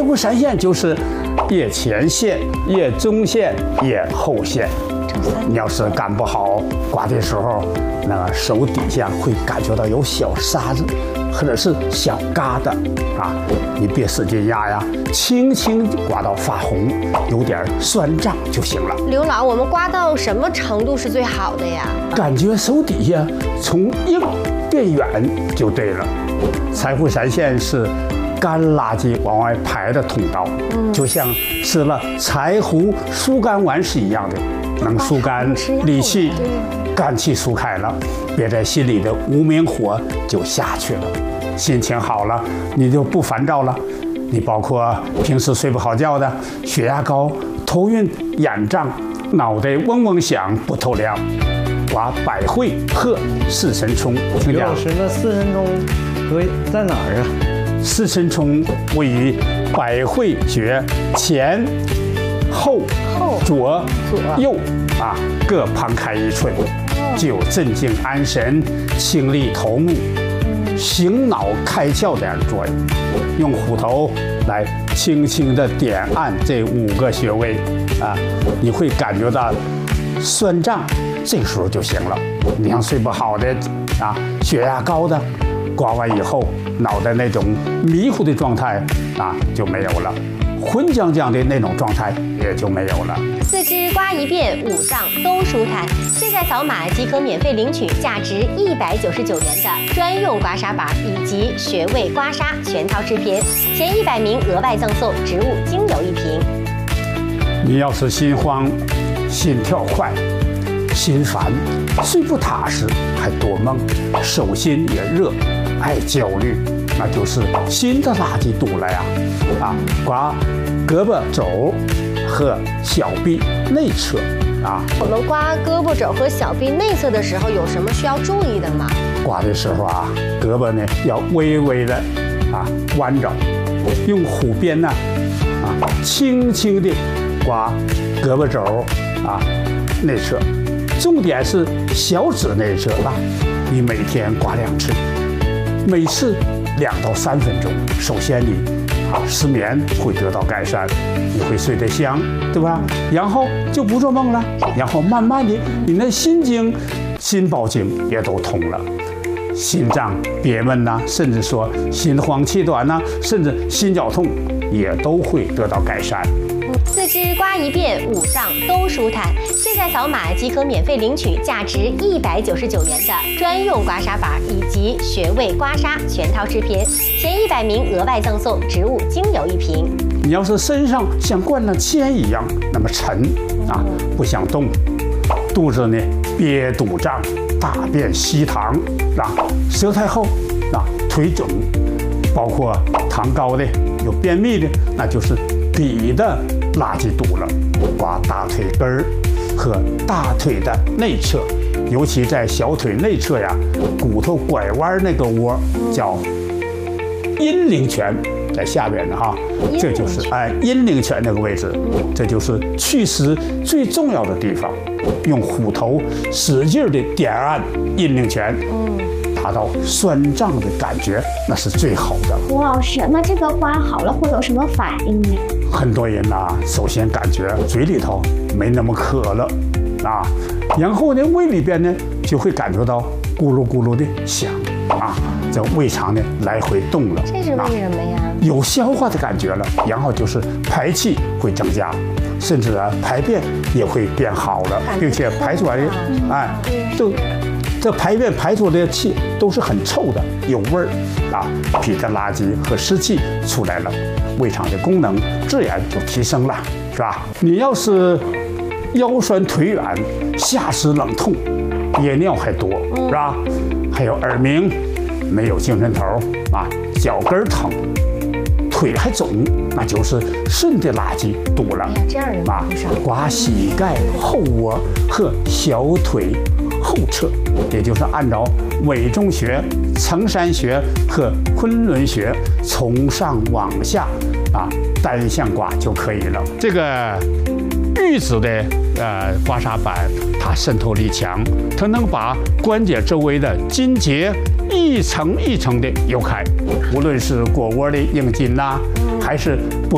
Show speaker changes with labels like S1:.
S1: 湖山线就是腋前线、腋中线、腋后线。你要是干不好，刮的时候，那个手底下会感觉到有小沙子，或者是小疙瘩啊，你别使劲压呀，轻轻刮到发红，有点酸胀就行了。
S2: 刘老，我们刮到什么程度是最好的呀？
S1: 感觉手底下从硬变软就对了。柴胡山线是干垃圾往外排的通道，就像吃了柴胡疏肝丸是一样的。能疏肝理气，肝气疏开了，憋在心里的无名火就下去了，心情好了，你就不烦躁了。你包括平时睡不好觉的，血压高、头晕、眼胀、脑袋嗡嗡响、不透亮，刮百会和四神聪。听讲，
S3: 刘老师，那四神聪在哪儿啊？
S1: 四神聪位于百会穴前、后、左、右啊，各旁开1寸，具有镇静安神、清利头目、醒脑开窍这样的作用。用虎头来轻轻地点按这5个穴位啊，你会感觉到酸胀，这个时候就行了。你像睡不好的啊，血压高的，刮完以后脑袋那种迷糊的状态啊就没有了。浑浆浆的那种状态也就没有了。
S2: 四肢刮一遍，5脏都舒坦。现在扫码即可免费领取价值199元的专用刮痧板以及穴位刮痧全套视频，前100名额外赠送植物精油1瓶。
S1: 你要是心慌、心跳快、心烦、睡不踏实，还多梦，手心也热，爱焦虑，那就是心的垃圾堵了呀！啊，刮胳膊肘和小臂内侧啊。
S2: 我们刮胳膊肘和小臂内侧的时候，有什么需要注意的吗？
S1: 刮的时候啊，胳膊呢要微微的啊弯着，用虎鞭呢轻轻的刮胳膊肘啊内侧，重点是小指内侧吧。你每天刮2次，每次2到3分钟。首先你失眠会得到改善，你会睡得香，对吧？然后就不做梦了，然后慢慢的你的心经、心包经也都通了，心脏憋闷呐，甚至说心慌气短呐，甚至心绞痛也都会得到改善。
S2: 四肢刮一遍，5脏都舒坦。现在扫码即可免费领取价值199元的专用刮痧板以及穴位刮痧全套视频，前100名额外赠送植物精油1瓶。
S1: 你要是身上像灌了铅一样那么沉啊，不想动，肚子呢憋肚胀，大便稀溏啊，舌苔厚啊，腿肿，包括糖高的、有便秘的，那就是脾的垃圾堵了。刮大腿根儿和大腿的内侧，尤其在小腿内侧呀，骨头拐弯那个窝叫阴陵泉，在下边的哈，这就是阴陵泉那个位置，这就是祛湿最重要的地方。用虎头使劲的点按阴陵泉，达到酸胀的感觉，那是最好的。
S4: 吴老师，那这个刮好了会有什么反应呢？
S1: 很多人呐，首先感觉嘴里头没那么渴了啊，然后呢，胃里边呢就会感觉到咕噜咕噜的响啊，这胃肠呢来回动了。
S2: 这是为什么呀？
S1: 有消化的感觉了，然后就是排气会增加，甚至排便也会变好了，并且排出来的这排便排出的气都是很臭的，有味儿啊，脾的垃圾和湿气出来了，胃肠的功能自然就提升了，是吧？你要是腰酸腿软、下肢冷痛、憋尿还多，是吧？还有耳鸣、没有精神头啊，脚跟疼、腿还肿，那就是肾的垃圾堵了。
S2: 这样人不少。
S1: 刮膝盖后窝和小腿后侧，也就是按照委中穴、承山穴和昆仑穴从上往下啊单向刮就可以了。这个玉子的刮痧板，它渗透力强，它能把关节周围的筋结一层一层的揉开，无论是腘窝的硬筋呐，还是